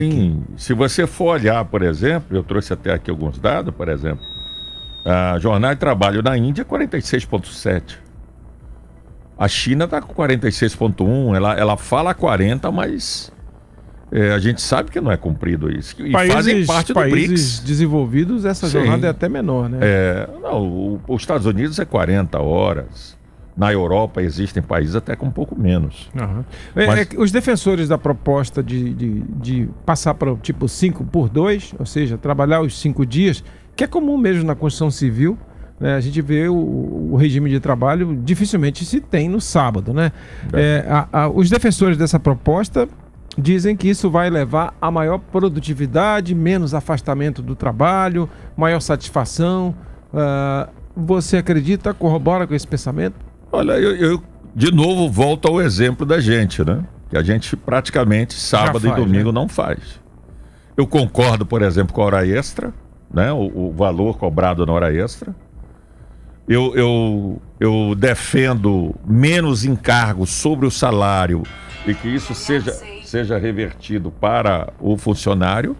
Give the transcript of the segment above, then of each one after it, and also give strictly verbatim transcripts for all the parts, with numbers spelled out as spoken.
Sim, se você for olhar, por exemplo, eu trouxe até aqui alguns dados, por exemplo, a jornada de trabalho na Índia é quarenta e seis vírgula sete. A China está com quarenta e seis vírgula um, ela, ela fala quarenta, mas é, a gente sabe que não é cumprido isso. E países, fazem parte do países BRICS. desenvolvidos, essa Sim. jornada é até menor, né? É, não, o, os Estados Unidos é quarenta horas. Na Europa existem países até com um pouco menos. Uhum. É, Mas... é, os defensores da proposta de, de, de passar para o tipo cinco por dois, ou seja, trabalhar os cinco dias, que é comum mesmo na Constituição Civil, né? A gente vê o, o regime de trabalho dificilmente se tem no sábado, né? É, a, a, os defensores dessa proposta dizem que isso vai levar a maior produtividade, menos afastamento do trabalho, maior satisfação. Uh, você acredita, corrobora com esse pensamento? Olha, eu, eu de novo volto ao exemplo da gente, né? Que a gente praticamente sábado faz, e domingo né? não faz. Eu concordo, por exemplo, com a hora extra, né? O, o valor cobrado na hora extra. Eu, eu, eu defendo menos encargos sobre o salário e que isso seja, seja revertido para o funcionário,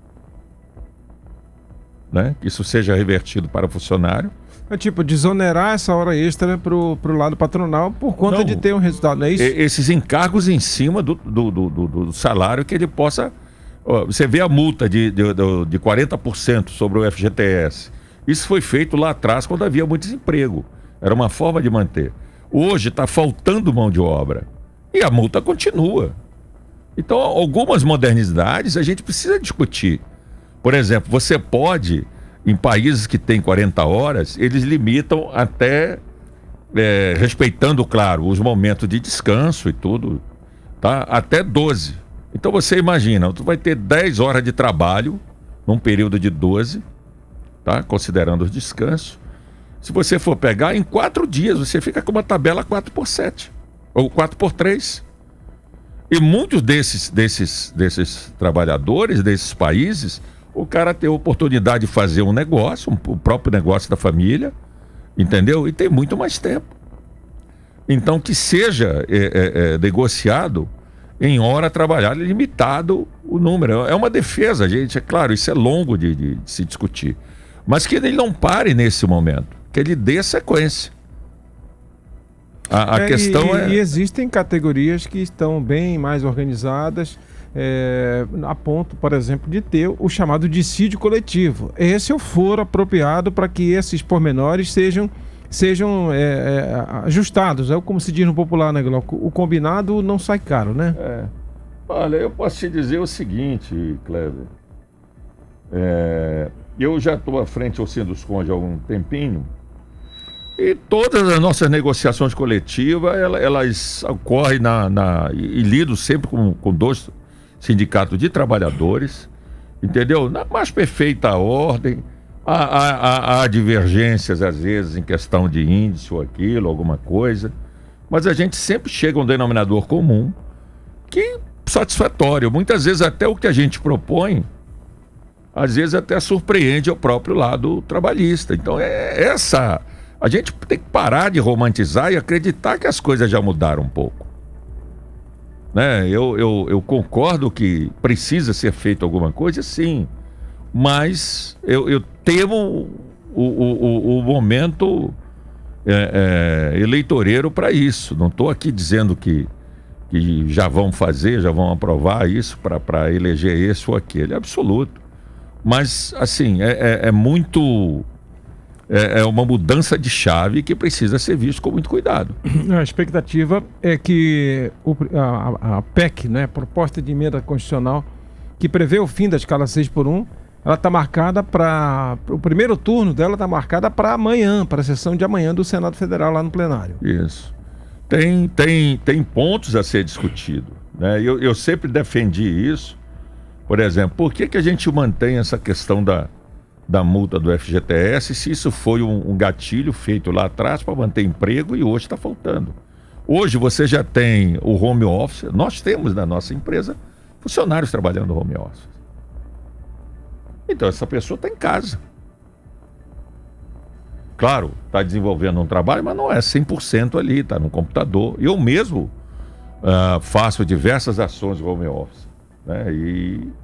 né? Que isso seja revertido para o funcionário. É tipo, desonerar essa hora extra pro, pro lado patronal por conta não, de ter um resultado, não é isso? Esses encargos em cima do, do, do, do, do salário que ele possa... Ó, você vê a multa de, de, de quarenta por cento sobre o F G T S. Isso foi feito lá atrás quando havia muito desemprego. Era uma forma de manter. Hoje está faltando mão de obra. E a multa continua. Então, algumas modernidades a gente precisa discutir. Por exemplo, você pode... Em países que têm quarenta horas, eles limitam até, é, respeitando, claro, os momentos de descanso e tudo, tá? Até doze. Então você imagina, tu vai ter dez horas de trabalho num período de doze, tá? Considerando os descansos. Se você for pegar, em quatro dias você fica com uma tabela quatro por sete ou quatro por três. E muitos desses, desses, desses trabalhadores, desses países... O cara tem a oportunidade de fazer um negócio, um, o próprio negócio da família, entendeu? E tem muito mais tempo. Então, que seja é, é, é, negociado em hora trabalhada, limitado o número. É uma defesa, gente, é claro, isso é longo de, de, de se discutir. Mas que ele não pare nesse momento, que ele dê sequência. A, a é, questão e, é... E existem categorias que estão bem mais organizadas, É, a ponto, por exemplo, de ter o chamado dissídio coletivo. Esse é o foro apropriado para que esses pormenores sejam, sejam é, é, ajustados. É como se diz no popular, né, Glauco? O combinado não sai caro, né? É. Olha, eu posso te dizer o seguinte, Cleber. É, eu já estou à frente ao Sindusconde há algum tempinho e todas as nossas negociações coletivas, elas, elas ocorrem na, na, e, e lido sempre com, com dois sindicato de trabalhadores, entendeu? Na mais perfeita ordem, há, há, há divergências às vezes em questão de índice ou aquilo, alguma coisa, mas a gente sempre chega a um denominador comum que satisfatório. Muitas vezes até o que a gente propõe, às vezes até surpreende o próprio lado trabalhista. Então é essa... A gente tem que parar de romantizar e acreditar que as coisas já mudaram um pouco. Né? Eu, eu, eu concordo que precisa ser feito alguma coisa, sim, mas eu, eu temo o, o, o momento é, é, eleitoreiro para isso. Não estou aqui dizendo que, que já vão fazer, já vão aprovar isso para eleger esse ou aquele, é absoluto. Mas, assim, é, é, é muito... É uma mudança de chave que precisa ser visto com muito cuidado. A expectativa é que o, a, a P E C, né, Proposta de Emenda Constitucional, que prevê o fim da escala seis por um, ela está marcada para... O primeiro turno dela está marcada para amanhã, para a sessão de amanhã do Senado Federal lá no plenário. Isso. Tem, tem, tem pontos a ser discutido, né? Eu, eu sempre defendi isso. Por exemplo, por que, que a gente mantém essa questão da... da multa do F G T S, se isso foi um, um gatilho feito lá atrás para manter emprego e hoje está faltando. Hoje você já tem o home office, nós temos na nossa empresa funcionários trabalhando home office. Então essa pessoa está em casa. Claro, está desenvolvendo um trabalho, mas não é cem por cento ali, está no computador. Eu mesmo uh, faço diversas ações de home office, né? E